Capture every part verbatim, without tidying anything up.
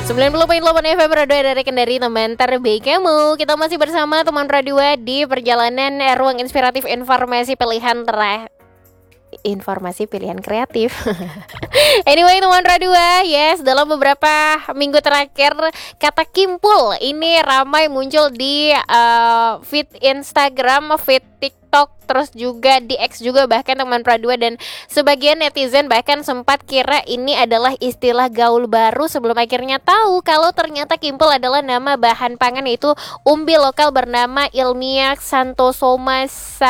sembilan puluh koma delapan F M Radio dari Kendari, teman terbaik kamu. Kita masih bersama teman radio di perjalanan ruang inspiratif informasi pilihan terakhir. Informasi pilihan kreatif. Anyway teman radio, yes, dalam beberapa minggu terakhir kata kimpul ini ramai muncul di uh, feed Instagram, feed TikTok, terus juga di X juga, bahkan teman Pradua dan sebagian netizen bahkan sempat kira ini adalah istilah gaul baru sebelum akhirnya tahu kalau ternyata kimpul adalah nama bahan pangan, yaitu umbi lokal bernama ilmiah Xanthosoma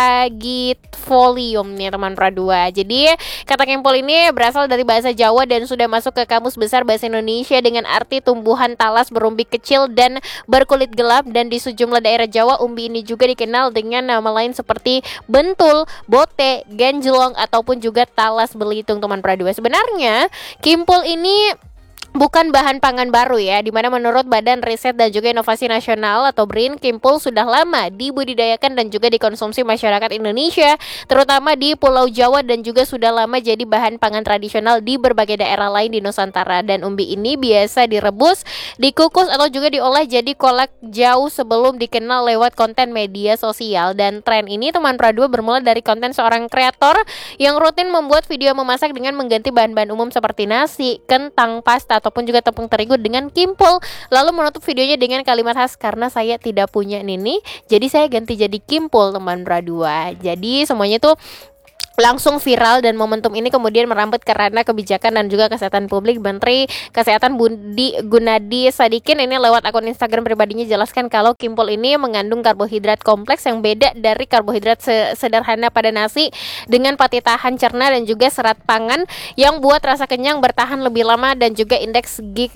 sagittifolium nih teman Pradua. Jadi kata kimpul ini berasal dari bahasa Jawa dan sudah masuk ke Kamus Besar Bahasa Indonesia dengan arti tumbuhan talas berumbi kecil dan berkulit gelap, dan di sejumlah daerah Jawa umbi ini juga dikenal dengan nama lain seperti bentul, bote, ganjelong ataupun juga talas belitung teman Pradua. Sebenarnya kimpul ini bukan bahan pangan baru ya, dimana menurut Badan Riset dan juga Inovasi Nasional atau BRIN, kimpul sudah lama dibudidayakan dan juga dikonsumsi masyarakat Indonesia, terutama di Pulau Jawa, dan juga sudah lama jadi bahan pangan tradisional di berbagai daerah lain di Nusantara. Dan umbi ini biasa direbus, dikukus atau juga diolah jadi kolak jauh sebelum dikenal lewat konten media sosial. Dan tren ini teman Pradua bermula dari konten seorang kreator yang rutin membuat video memasak dengan mengganti bahan-bahan umum seperti nasi, kentang, pasta ataupun juga tepung terigu dengan kimpul, lalu menutup videonya dengan kalimat khas, karena saya tidak punya nini jadi saya ganti jadi kimpul teman Pradua. Jadi semuanya tuh langsung viral, dan momentum ini kemudian merambut ke ranah kebijakan dan juga kesehatan publik. Menteri Kesehatan Budi Gunadi Sadikin ini lewat akun Instagram pribadinya jelaskan kalau kimpul ini mengandung karbohidrat kompleks yang beda dari karbohidrat sederhana pada nasi, dengan pati tahan cerna dan juga serat pangan yang buat rasa kenyang bertahan lebih lama, dan juga indeks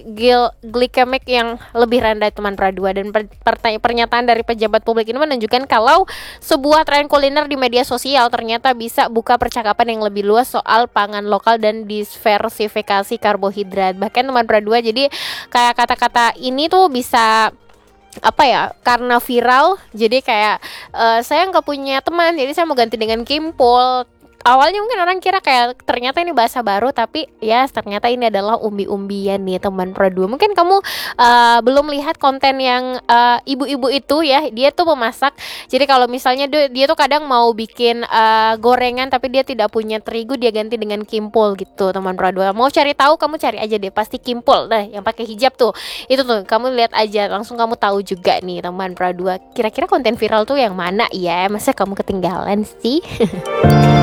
glikemik yang lebih rendah teman Pradua. Dan per- per- pernyataan dari pejabat publik ini menunjukkan kalau sebuah tren kuliner di media sosial ternyata bisa buka percakapan yang lebih luas soal pangan lokal dan diversifikasi karbohidrat. Bahkan teman Pradua, jadi kayak kata-kata ini tuh bisa apa ya, karena viral jadi kayak uh, saya nggak punya teman jadi saya mau ganti dengan kimpul. Awalnya mungkin orang kira kayak ternyata ini bahasa baru, tapi ya ternyata ini adalah umbi-umbian nih teman Pradua. Mungkin kamu uh, belum lihat konten yang uh, ibu-ibu itu ya, dia tuh memasak. Jadi kalau misalnya dia, dia tuh kadang mau bikin uh, gorengan tapi dia tidak punya terigu, dia ganti dengan kimpul gitu teman Pradua. Mau cari tahu kamu cari aja deh, pasti kimpul. Nah yang pakai hijab tuh, itu tuh kamu lihat aja langsung kamu tahu juga nih teman Pradua. Kira-kira konten viral tuh yang mana ya? Masa kamu ketinggalan sih?